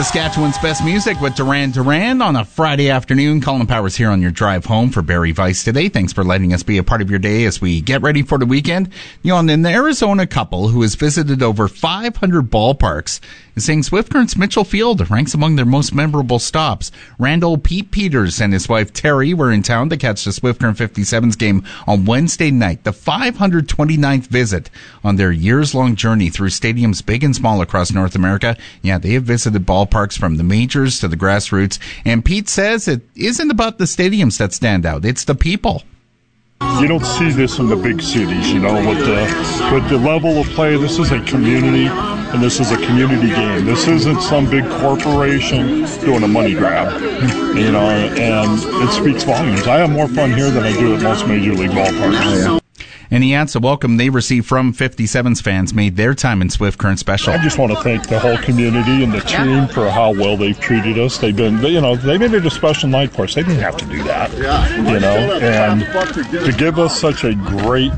Saskatchewan's best music with Duran Duran on a Friday afternoon. Colin Powers here on your drive home for Barrie Weiss today. Thanks for letting us be a part of your day as we get ready for the weekend. You know, an Arizona couple who has visited over 500 ballparks is saying Swift Current's Mitchell Field ranks among their most memorable stops. Randall Pete Peters and his wife Terry were in town to catch the Swift Current 57s game on Wednesday night, the 529th visit on their years-long journey through stadiums big and small across North America. Yeah, they have visited ballparks from the majors to the grassroots, and Pete says it isn't about the stadiums that stand out, it's the people. You don't see this in the big cities, you know, with the level of play. This is a community, and this is a community game. This isn't some big corporation doing a money grab, you know, and it speaks volumes. I have more fun here than I do at most major league ballparks. And he adds the welcome they received from 57s fans made their time in Swift Current special. I just want to thank the whole community and the team for how well they've treated us. They've been, you know, they made it a special night for us. They didn't have to do that, you know, and to give us such a great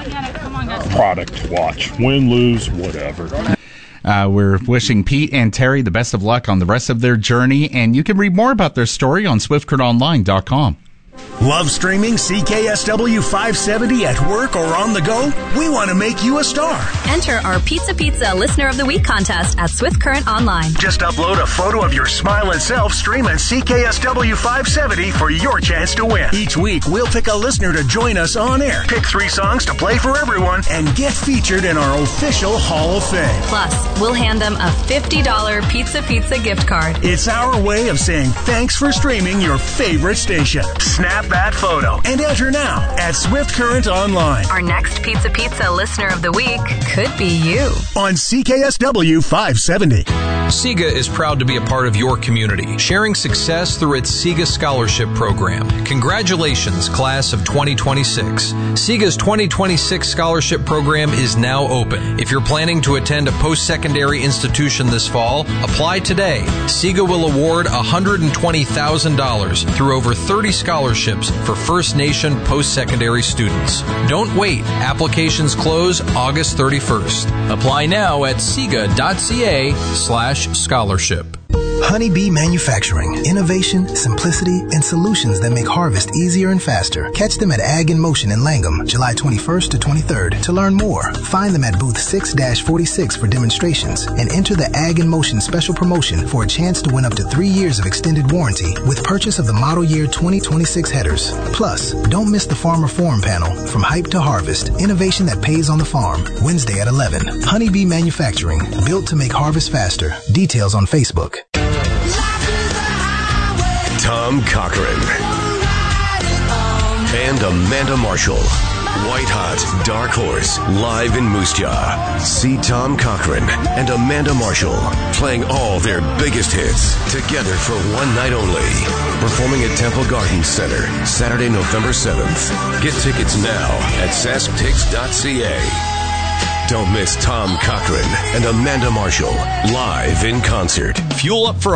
product to watch, win, lose, whatever. We're wishing Pete and Terry the best of luck on the rest of their journey, and you can read more about their story on SwiftCurrentOnline.com. Love streaming CKSW 570 at work or on the go? We want to make you a star. Enter our Pizza Listener of the Week contest at Swift Current Online. Just upload a photo of your smiling self streaming CKSW 570 for your chance to win. Each week, we'll pick a listener to join us on air, pick 3 songs to play for everyone, and get featured in our official Hall of Fame. Plus, we'll hand them a $50 Pizza gift card. It's our way of saying thanks for streaming your favorite station. Snap that photo and enter now at Swift Current Online. Our next Pizza Listener of the Week could be you. On CKSW 570. SIGA is proud to be a part of your community, sharing success through its SIGA Scholarship Program. Congratulations, class of 2026. SIGA's 2026 Scholarship Program is now open. If you're planning to attend a post-secondary institution this fall, apply today. SIGA will award $120,000 through over 30 scholarships for First Nation post-secondary students. Don't wait. Applications close August 31st. Apply now at siga.ca/scholarship. Honeybee Manufacturing. Innovation, simplicity, and solutions that make harvest easier and faster. Catch them at Ag in Motion in Langham, July 21st to 23rd. To learn more, find them at booth 6-46 for demonstrations and enter the Ag in Motion special promotion for a chance to win up to 3 years of extended warranty with purchase of the model year 2026 headers. Plus, don't miss the Farmer Forum panel, From Hype to Harvest, innovation that pays on the farm, Wednesday at 11. Honeybee Manufacturing, built to make harvest faster. Details on Facebook. Tom Cochran and Amanda Marshall. White Hot Dark Horse live in Moose Jaw. See Tom Cochran and Amanda Marshall playing all their biggest hits together for one night only. Performing at Temple Gardens Center Saturday, November 7th. Get tickets now at sasktix.ca. Don't miss Tom Cochran and Amanda Marshall live in concert. Fuel up for